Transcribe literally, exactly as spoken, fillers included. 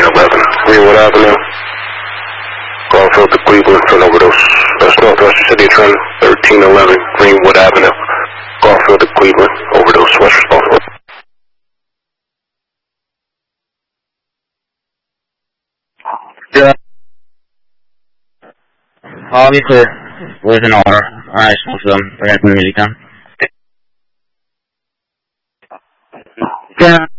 eleven Greenwood Avenue. Garfield to Cleveland for an overdose. That's Northwestern City Trend, thirteen eleven Greenwood Avenue. Garfield to Cleveland, overdose, west responsible. Yeah. Obviously, with an order. Alright, spoke to them. Forget the music down. Yeah.